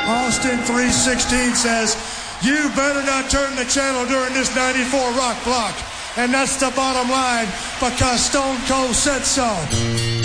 Austin 316 says, you better not turn the channel during this 94 rock block. And that's the bottom line, because Stone Cold said so.